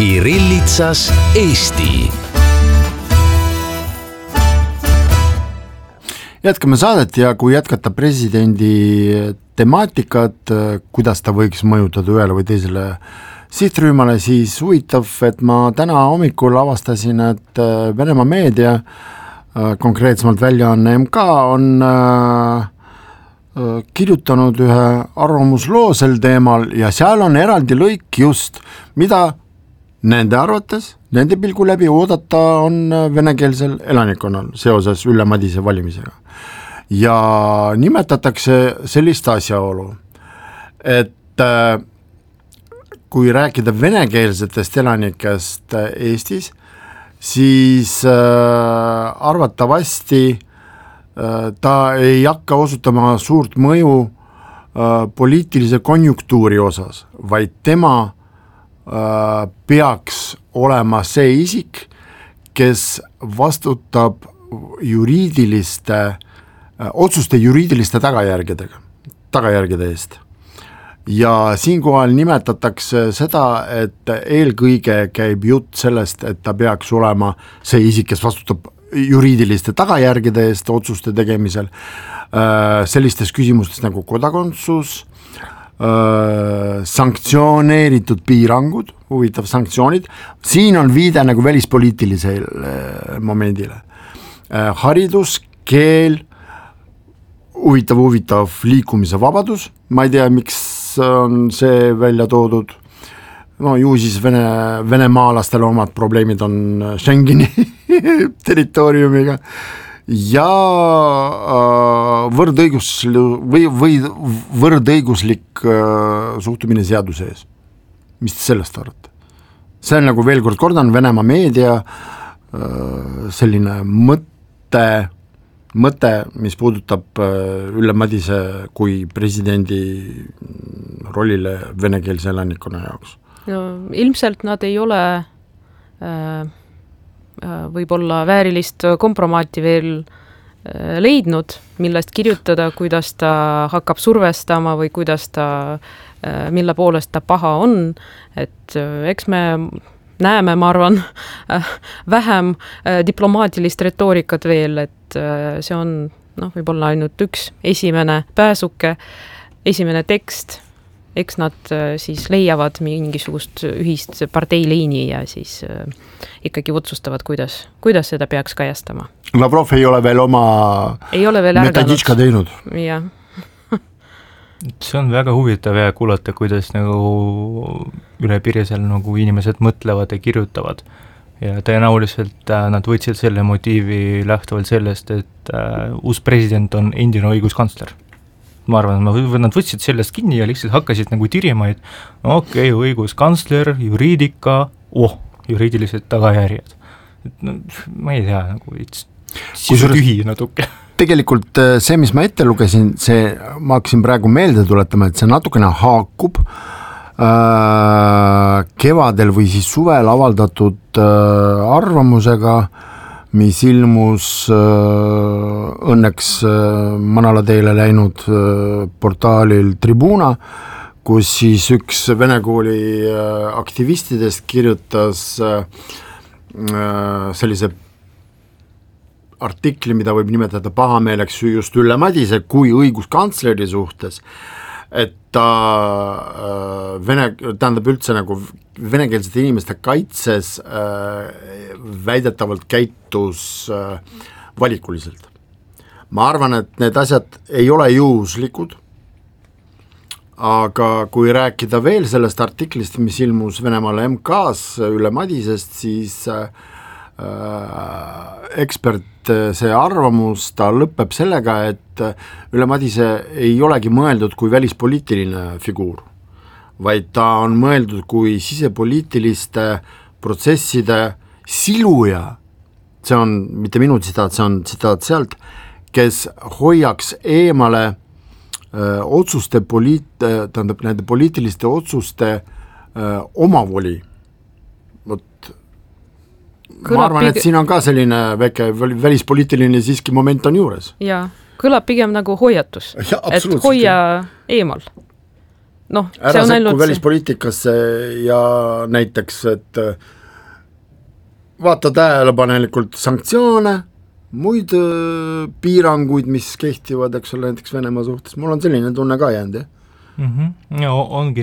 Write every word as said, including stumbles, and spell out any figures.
Kirillitsas Eesti. Jätkame saadet ja kui jätkata presidendi temaatikat, kuidas ta võiks mõjutada ühele või teisele sihtrühmale, siis huvitav, et ma täna hommikul avastasin, et Venemaa meedia, konkreetsemalt väljaanne M K, on kirjutanud ühe arvamusloo sel teemal ja seal on eraldi lõik just, mida nende arvates, nende pilgu läbi oodata on venekeelsel elanikkonnal seoses Ülle Madise valimisega. Ja nimetatakse sellist asjaolu, et kui rääkida venekeelsetest elanikest Eestis, siis arvatavasti ta ei hakka osutama suurt mõju poliitilise konjunktuuri osas, vaid tema peaks olema see isik, kes vastutab juriidiliste, otsuste juriidiliste tagajärgedega, tagajärgede eest. Ja siinkohal nimetatakse seda, et eelkõige käib jutt sellest, et ta peaks olema see isik, kes vastutab juriidiliste tagajärgede eest otsuste tegemisel, sellistes küsimustes nagu kodakondsus, sanktsioneeritud piirangud, huvitav sanktsioonid, siin on viide nagu välispoliitilisele momendile. Haridus, keel, huvitav, huvitav liikumise vabadus, ma ei tea, miks on see välja toodud, no ju siis Vene, venemaalastele omad probleemid on Schengeni territooriumiga ja võrdõigus, või, või võrdõiguslik suhtumine seaduse ees. Mis te sellest arvate? See on nagu veel kord kordan, Venemaa meedia selline mõte, mõte, mis puudutab Ülle Madise kui presidendi rollile venekeelse elanikkonna jaoks. No, ilmselt nad ei ole äh, võib-olla väärilist kompromaati veel äh, leidnud, millest kirjutada, kuidas ta hakkab survestama või kuidas ta, äh, mille poolest ta paha on, et äh, eks me näeme, ma arvan, äh, vähem äh, diplomaatilist retoorikat veel, et äh, see on noh, võib-olla ainult üks esimene pääsuke, esimene tekst, eks nad siis leiavad mingisugust ühist parteiliini ja siis äh, ikkagi otsustavad, kuidas, kuidas seda peaks kajastama. Lavrov ei ole veel oma ei ole veel metoditška teinud. Ja. See on väga huvitav ja kuulata, kuidas nagu üle piirisel nagu inimesed mõtlevad ja kirjutavad. Ja tõenäoliselt äh, nad võtsid selle motiivi lähtuvalt sellest, et äh, uus president on endine õiguskantsler. Ma arvan, nad võtsid sellest kinni ja lihtsalt hakkasid nagu tirima, et okei, okay, õiguskantsler, juriidika, oh, juriidilised tagajärjed. No, ma ei tea, nagu sisu tühi natuke. Tegelikult see, mis ma ette lugesin, see, ma hakkasin praegu meelde tuletama, et see natukene haakub äh, kevadel või siis suvel avaldatud äh, arvamusega, mis ilmus äh, õnneks äh, Manalateele läinud äh, portaalil Tribuna, kus siis üks Vene kooli äh, aktivistidest kirjutas äh, sellise artikli, mida võib nimetada pahameeleks just Ülle Madise kui õiguskantsleri suhtes, et ta äh, Vene, tähendab üldse nagu venekeelsete inimeste kaitses äh, väidetavalt käitus äh, valikuliselt. Ma arvan, et need asjad ei ole juhuslikud, aga kui rääkida veel sellest artiklist, mis ilmus Venemaal M K-s Ülle Madisest, siis äh, ekspert, see arvamus, ta lõpeb sellega, et Ülle Madise ei olegi mõeldud kui välispoliitiline figuur, vaid ta on mõeldud kui sisepoliitiliste protsesside siluja, see on mitte minu tsitaat, see on tsitaat sealt, kes hoiaks eemale öö, otsuste poliit-, tähendab nende poliitiliste otsuste öö, omavoli. Vot ma arvan, et siin on ka selline väike välispoliitiline siiski moment on juures. Jaa, kõlab pigem nagu hoiatus, ja, et hoia eemal. noh, ära sekku välispoliitikasse ja näiteks, et vaata tähelepanelikult sanktsioone, muid piiranguid, mis kehtivad, eks ole, näiteks Venemaa suhtes, mul on selline tunne ka jäänud, jah. Mm-hmm. Ja ongi